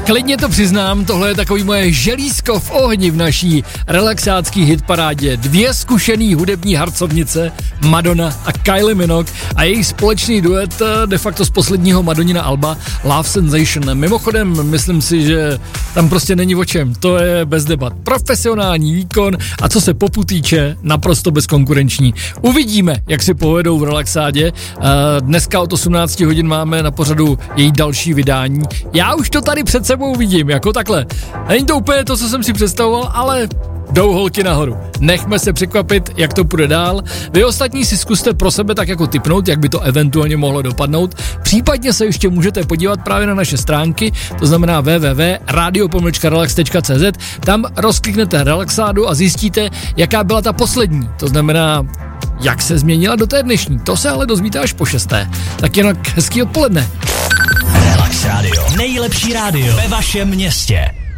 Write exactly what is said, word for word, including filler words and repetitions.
Klidně to přiznám, tohle je takový moje želízko v ohni v naší relaxácký hitparádě. Dvě zkušený hudební harcovnice, Madonna a Kylie Minogue a jejich společný duet de facto z posledního Madonnina alba Love Sensation. Mimochodem, myslím si, že tam prostě není o čem, to je bez debat. Profesionální výkon a co se popu týče, naprosto bezkonkurenční. Uvidíme, jak si povedou v relaxádě. Dneska od osmnáct hodin máme na pořadu její další vydání. Já už to tady před sebou vidím, jako takhle. Není to úplně to, co jsem si představoval, ale jdou holky nahoru. Nechme se překvapit, jak to půjde dál. Vy ostatní si zkuste pro sebe tak jako tipnout, jak by to eventuálně mohlo dopadnout. Případně se ještě můžete podívat právě na naše stránky, to znamená w w w tečka radio pomlčka relax tečka c z. Tam rozkliknete relaxádu a zjistíte, jaká byla ta poslední. To znamená, jak se změnila do té dnešní. To se ale dozvíte až po šesté. Tak jen hezký odpoledne. Relax Radio. Nejlepší rádio ve vašem městě.